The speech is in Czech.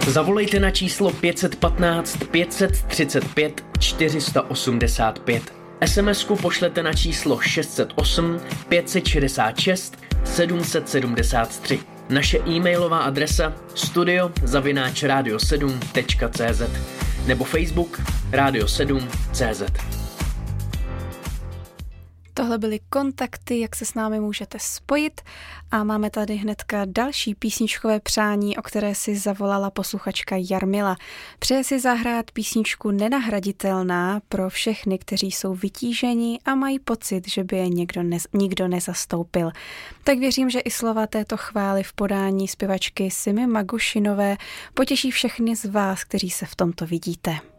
Zavolejte na číslo 515 535 485. SMS-ku pošlete na číslo 608 566 773. Naše e-mailová adresa studio@radio7.cz nebo Facebook Radio7.cz. Tohle byly kontakty, jak se s námi můžete spojit, a máme tady hnedka další písničkové přání, o které si zavolala posluchačka Jarmila. Přeje si zahrát písničku Nenahraditelná pro všechny, kteří jsou vytíženi a mají pocit, že by je nikdo nezastoupil. Tak věřím, že i slova této chvály v podání zpěvačky Simy Magušinové potěší všechny z vás, kteří se v tomto vidíte.